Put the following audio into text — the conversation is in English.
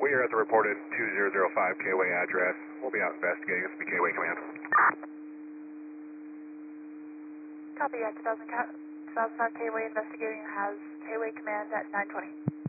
We are at the reported 2005 K-Way address. We'll be out investigating. This will be K-Way Command. Copy at 2005 K-Way investigating has K-Way Command at 920.